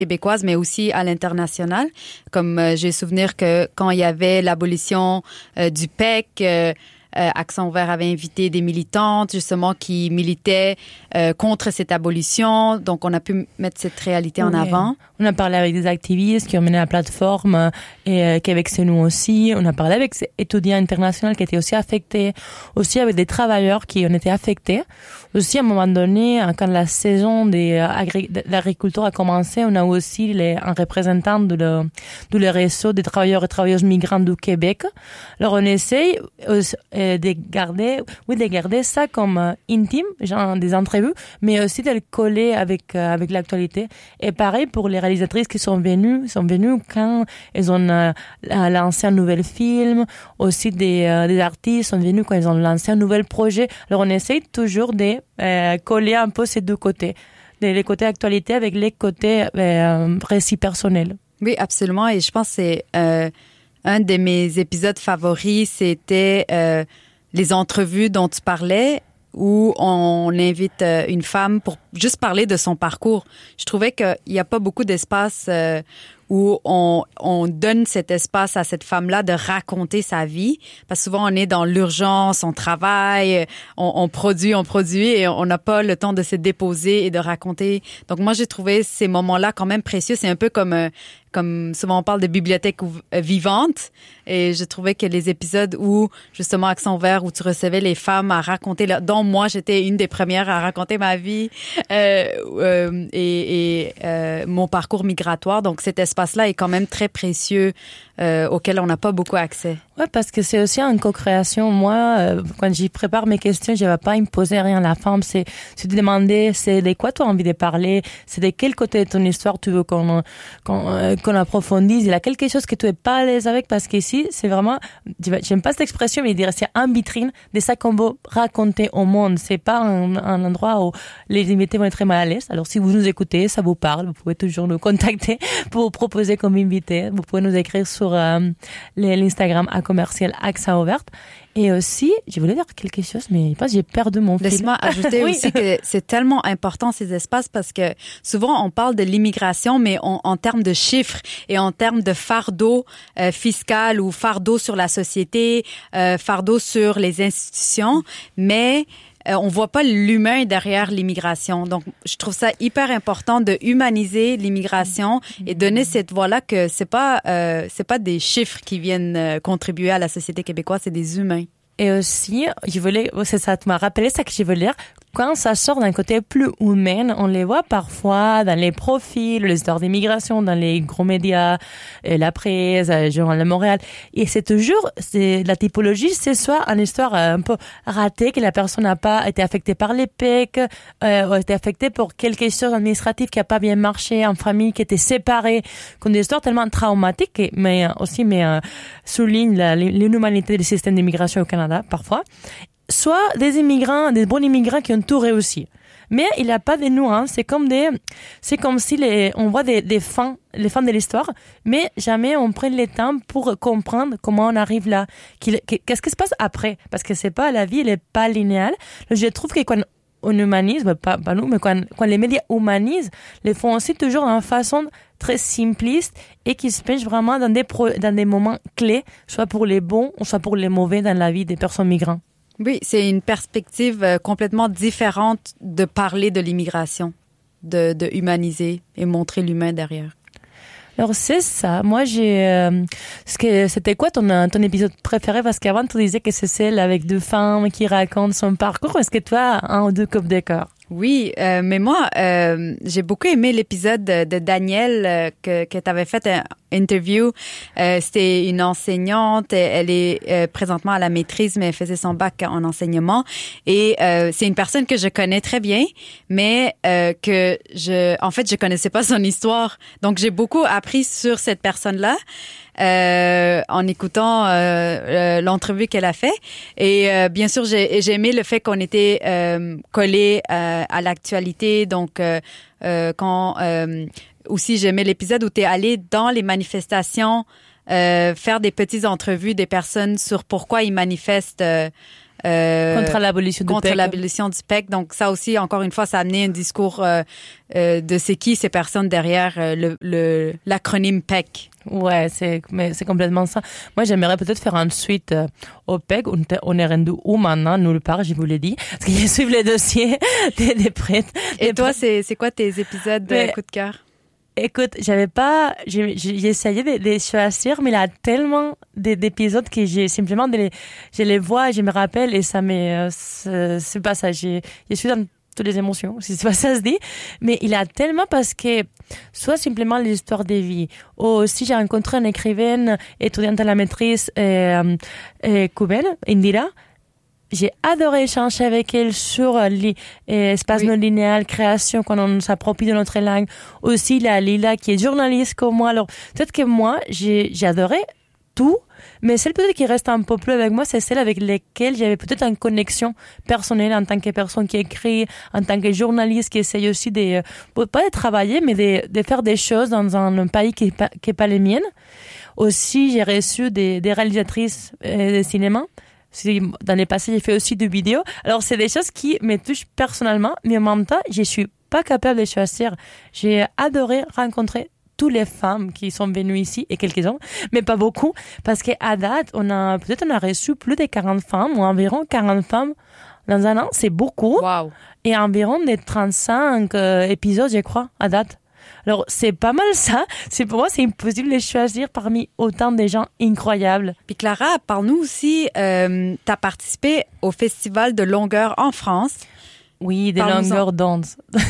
québécoise, mais aussi à l'international. Comme j'ai souvenir que quand il y avait l'abolition du PEC, Accent ouvert avait invité des militantes, justement, qui militaient contre cette abolition. Donc, on a pu mettre cette réalité en avant. On a parlé avec des activistes qui ont mené la plateforme et Québec c'est nous aussi. On a parlé avec ces étudiants internationaux qui étaient aussi affectés, aussi avec des travailleurs qui ont été affectés. Aussi, à un moment donné, quand la saison de l'agriculture a commencé, on a aussi un représentant de le réseau des travailleurs et travailleuses migrants du Québec. Alors, on essaye de garder ça comme intime, genre des entrevues, mais aussi de le coller avec l'actualité. Et pareil pour les réalisatrices qui sont venues quand elles ont lancé un nouvel film, aussi des artistes sont venus quand ils ont lancé un nouvel projet. Alors on essaye toujours de coller un peu ces deux côtés, les côtés actualité avec les côtés récit personnel. Oui, absolument. Et je pense que c'est un de mes épisodes favoris, c'était les entrevues dont tu parlais, où on invite une femme pour juste parler de son parcours. Je trouvais qu'il n'y a pas beaucoup d'espace où on donne cet espace à cette femme-là de raconter sa vie. Parce que souvent, on est dans l'urgence, on travaille, on produit et on n'a pas le temps de se déposer et de raconter. Donc, moi, j'ai trouvé ces moments-là quand même précieux. C'est un peu comme souvent on parle de bibliothèque vivante. Et je trouvais que les épisodes où, justement, Accent ouvert, où tu recevais les femmes à raconter, dont moi, j'étais une des premières à raconter ma vie et mon parcours migratoire. Donc, cet espace-là est quand même très précieux, auquel on n'a pas beaucoup accès. Ouais, parce que c'est aussi une co-création. Moi, quand j'y prépare mes questions, je ne vais pas imposer rien à la femme. C'est de demander, c'est de quoi tu as envie de parler, c'est de quel côté de ton histoire tu veux qu'on approfondisse. Il y a quelque chose que tu n'es pas à l'aise avec, parce qu'ici, c'est vraiment, j'aime pas cette expression, mais dire c'est un vitrine de ça qu'on veut raconter au monde. C'est pas un endroit où les invités vont être très mal à l'aise. Alors, si vous nous écoutez, ça vous parle, vous pouvez toujours nous contacter pour vous proposer comme invité. Vous pouvez nous écrire sur l'Instagram @accent ouvert. Et aussi, je voulais dire quelque chose, mais je pense que j'ai perdu mon fil. Laisse-moi ajouter oui. aussi que c'est tellement important ces espaces, parce que souvent on parle de l'immigration, mais en termes de chiffres et en termes de fardeau fiscal ou fardeau sur la société, fardeau sur les institutions, mais on voit pas l'humain derrière l'immigration. Donc, je trouve ça hyper important de humaniser l'immigration et donner cette voix-là, que c'est pas des chiffres qui viennent contribuer à la société québécoise, c'est des humains. Et aussi, c'est ça, tu m'as rappelé ça que je voulais dire. Quand ça sort d'un côté plus humain, on les voit parfois dans les profils, les histoires d'immigration, dans les gros médias, la presse, le Journal de Montréal. Et c'est la typologie, c'est soit une histoire un peu ratée, que la personne n'a pas été affectée par les PEC, a été affectée pour quelque chose administratif qui n'a pas bien marché, en famille qui était séparée, comme des histoires tellement traumatiques, mais soulignent l'inhumanité du système d'immigration au Canada, parfois. Soit des immigrants, des bons immigrants qui ont tout réussi. Mais il n'y a pas de nuances. C'est comme si on voit les fins de l'histoire, mais jamais on prend le temps pour comprendre comment on arrive là. Qu'est-ce qui se passe après? Parce que c'est pas, la vie, elle est pas linéaire. Je trouve que quand on humanise, pas nous, mais quand les médias humanisent, les font aussi toujours d'une façon très simpliste et qui se pêchent vraiment dans des moments clés, soit pour les bons, soit pour les mauvais dans la vie des personnes migrantes. Oui, c'est une perspective complètement différente de parler de l'immigration, de humaniser et montrer l'humain derrière. Alors c'est ça. Moi c'était quoi ton épisode préféré? Parce qu'avant tu disais que c'est celle avec deux femmes qui racontent son parcours. Est-ce que tu as un ou deux coups de cœur? Oui, mais moi, j'ai beaucoup aimé l'épisode de Danielle que tu avais fait une interview. C'était une enseignante. Elle est présentement à la maîtrise, mais elle faisait son bac en enseignement. Et c'est une personne que je connais très bien, mais je connaissais pas son histoire. Donc, j'ai beaucoup appris sur cette personne-là. En écoutant l'entrevue qu'elle a fait. Et bien sûr, j'ai aimé le fait qu'on était collés à l'actualité. Donc, quand aussi, j'aimais l'épisode où tu es allé dans les manifestations faire des petites entrevues des personnes sur pourquoi ils manifestent contre l'abolition du PEC. l'abolition du PEC. Donc ça aussi, encore une fois, ça a amené un discours de c'est qui ces personnes derrière l'acronyme PEC. Ouais, mais c'est complètement ça. Moi, j'aimerais peut-être faire une suite au PEC. On est rendu où maintenant? Nulle part, je vous l'ai dit. Parce que je suis les dossiers des prêtres. Et toi, c'est quoi tes épisodes de coup de cœur? Écoute, j'ai essayé de choisir, mais il y a tellement d'épisodes que je les vois, je me rappelle et c'est pas ça. Je suis dans toutes les émotions, si c'est pas ça se dit. Mais il y a tellement parce que, soit simplement l'histoire des vies, ou aussi j'ai rencontré une écrivaine étudiante à la maîtrise, cubaine, Indira. J'ai adoré échanger avec elle sur l'espace non linéaire, création, quand on s'approprie de notre langue. Aussi, la Lila, qui est journaliste comme moi. Alors, peut-être que moi, j'ai adoré tout, mais celle peut-être qui reste un peu plus avec moi, c'est celle avec laquelle j'avais peut-être une connexion personnelle en tant que personne qui écrit, en tant que journaliste qui essaye aussi pas de travailler, mais de faire des choses dans un pays qui est pas les miennes. Aussi, j'ai reçu des réalisatrices de cinéma. Dans les passés, j'ai fait aussi des vidéos. Alors, c'est des choses qui me touchent personnellement, mais en même temps, je suis pas capable de choisir. J'ai adoré rencontrer toutes les femmes qui sont venues ici, et quelques-uns, mais pas beaucoup, parce qu'à date, on a reçu plus de 40 femmes, ou environ 40 femmes dans un an. C'est beaucoup. Wow. Et environ des 35 épisodes, je crois, à date. Alors, c'est pas mal ça. Pour moi, c'est impossible de choisir parmi autant de gens incroyables. Puis Clara, parle-nous aussi, t'as participé au Festival de longueur en France. Oui, des longueurs d'onde.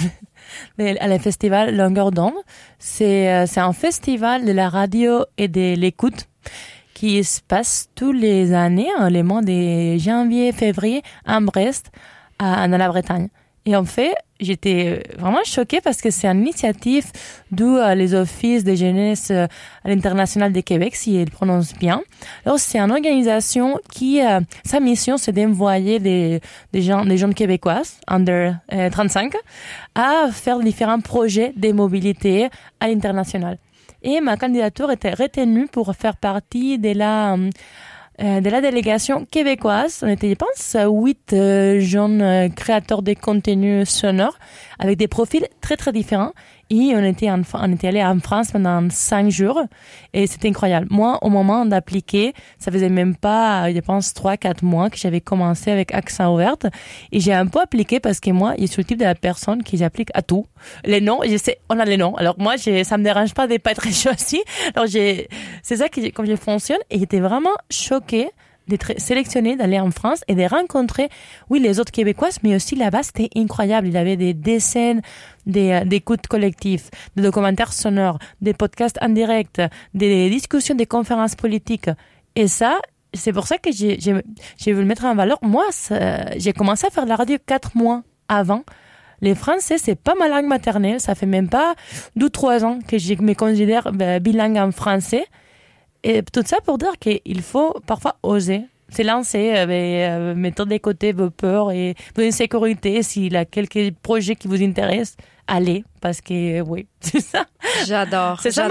Le festival Longueur d'onde, c'est un festival de la radio et de l'écoute qui se passe tous les années, les mois de janvier, février, à Brest, dans la Bretagne. Et en fait, j'étais vraiment choquée parce que c'est une initiative d'où les offices de jeunesse à l'international de Québec, si elle prononce bien. Alors, c'est une organisation qui, sa mission, c'est d'envoyer des jeunes québécoises, under 35, à faire différents projets de mobilité à l'international. Et ma candidature était retenue pour faire partie de la délégation québécoise. On était, je pense, 8 jeunes créateurs de contenus sonores avec des profils très, très différents. Et on était allé en France pendant 5 jours et c'était incroyable. Moi, au moment d'appliquer, ça faisait même pas, je pense, 3-4 mois que j'avais commencé avec Accent Ouvert et j'ai un peu appliqué parce que moi, je suis le type de la personne qui applique à tout. Les noms, je sais, on a les noms. Alors moi, ça me dérange pas de pas être choisie. Alors c'est ça comme je fonctionne et j'étais vraiment choquée d'être sélectionnée, d'aller en France et de rencontrer, oui, les autres Québécoises, mais aussi là-bas, c'était incroyable. Il y avait des scènes, des écoutes collectives, des documentaires sonores, des podcasts en direct, des discussions, des conférences politiques. Et ça, c'est pour ça que j'ai voulu le mettre en valeur. Moi, j'ai commencé à faire de la radio 4 mois avant. Les Français, c'est pas ma langue maternelle. Ça fait même pas 2-3 ans que je me considère bilingue en français. Et tout ça pour dire qu'il faut parfois oser se lancer, mettre de côté vos peurs et vos insécurités. S'il y a quelques projets qui vous intéressent, allez, parce que oui, c'est ça. J'adore. C'est ça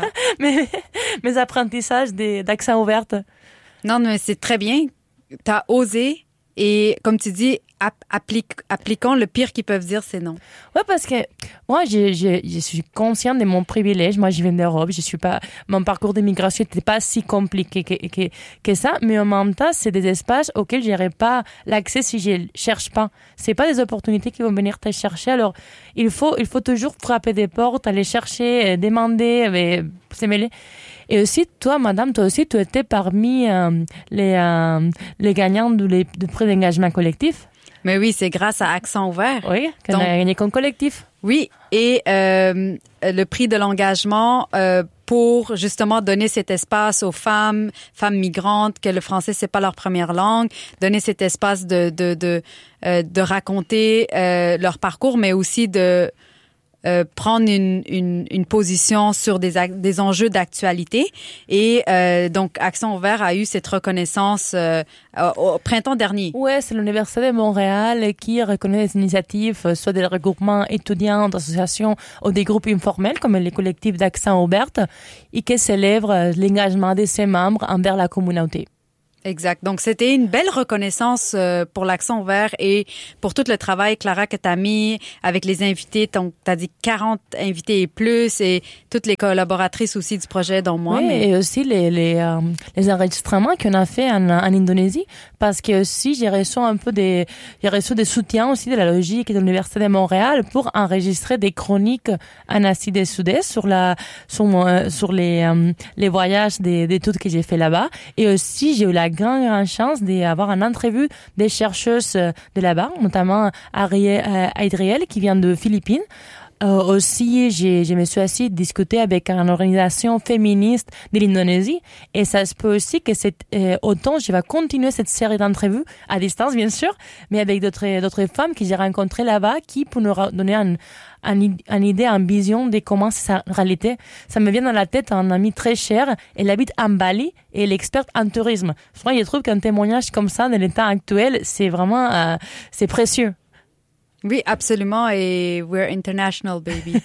mes apprentissages d'accent ouvert. Non, mais c'est très bien. T'as osé et, comme tu dis, appliquons le pire qu'ils peuvent dire, c'est non. Ouais, parce que moi, je suis consciente de mon privilège. Moi, je viens d'Europe. Mon parcours d'immigration n'était pas si compliqué que ça. Mais en même temps, c'est des espaces auxquels j'aurais pas l'accès si je cherche pas. C'est pas des opportunités qui vont venir te chercher. Alors, il faut toujours frapper des portes, aller chercher, demander, se mêler. Et aussi, toi, madame, tu étais parmi les gagnants du prix d'engagement collectif. Mais oui, c'est grâce à Accent Ouvert. Oui, qu'on a gagné comme collectif. Oui, et le prix de l'engagement pour justement donner cet espace aux femmes migrantes, que le français c'est pas leur première langue, donner cet espace de raconter leur parcours, mais aussi de prendre une position sur des enjeux d'actualité. Et donc, Accent Ouvert a eu cette reconnaissance au printemps dernier. Ouais, c'est l'Université de Montréal qui reconnaît les initiatives, soit des regroupements étudiants, d'associations ou des groupes informels comme les collectifs d'Accent Ouvert et qui célèbre l'engagement de ses membres envers la communauté. Exact. Donc, c'était une belle reconnaissance pour l'Accent ouvert et pour tout le travail, Clara, que tu as mis avec les invités. Donc, tu as dit 40 invités et plus et toutes les collaboratrices aussi du projet, dont moi. Oui, et aussi les enregistrements qu'on a fait en Indonésie, parce que aussi j'ai reçu des soutiens aussi de la logique et de l'Université de Montréal pour enregistrer des chroniques en Asie du Sud-Est sur les voyages des toutes que j'ai fait là-bas. Et aussi, j'ai eu la grande chance d'avoir une entrevue des chercheuses de là-bas, notamment Adriel, qui vient de Philippines. Aussi, je me suis assise discuter avec une organisation féministe de l'Indonésie, et ça se peut aussi que autant je vais continuer cette série d'entrevues à distance, bien sûr, mais avec d'autres femmes que j'ai rencontrées là-bas qui pour nous donner une idée, une vision de comment c'est sa réalité. Ça me vient dans la tête un ami très cher, elle habite en Bali et elle est experte en tourisme. Je trouve qu'un témoignage comme ça dans l'état actuel, c'est vraiment, c'est précieux. Oui, absolument. Et we're international, baby.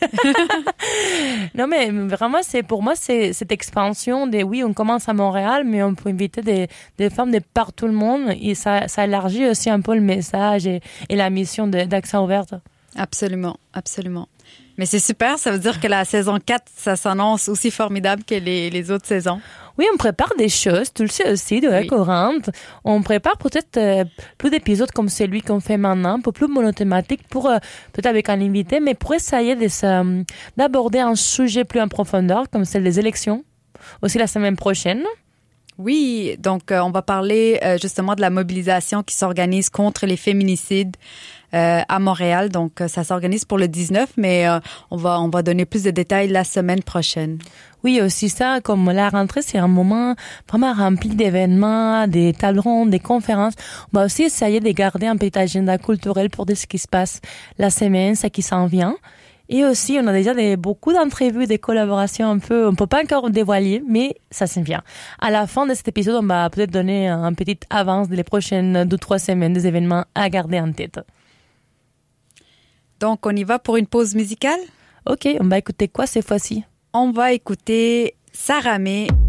Non, mais vraiment, pour moi, c'est cette expansion oui, on commence à Montréal, mais on peut inviter des femmes de partout le monde, et ça élargit aussi un peu le message et la mission d'Accent ouvert. Absolument, absolument. Mais c'est super, ça veut dire que la saison 4, ça s'annonce aussi formidable que les autres saisons. Oui, on prépare des choses, tu le sais aussi, de la Corinthe. On prépare peut-être plus d'épisodes comme celui qu'on fait maintenant, un peu plus monothématique, pour peut-être avec un invité, mais pour essayer d'aborder un sujet plus en profondeur, comme celle des élections, aussi la semaine prochaine. Oui, donc on va parler justement de la mobilisation qui s'organise contre les féminicides à Montréal. Donc ça s'organise pour le 19, mais on va donner plus de détails la semaine prochaine. Oui, aussi ça, comme la rentrée, c'est un moment vraiment rempli d'événements, des tables rondes, des conférences. On va aussi essayer de garder un petit agenda culturel pour ce qui se passe la semaine, ce qui s'en vient. Et aussi, on a déjà beaucoup d'entrevues, des collaborations un peu, on peut pas encore dévoiler, mais ça s'en vient. À la fin de cet épisode, on va peut-être donner un petit avance des prochaines 2-3 semaines des événements à garder en tête. Donc, on y va pour une pause musicale? Ok, on va écouter quoi cette fois-ci? On va écouter Saramé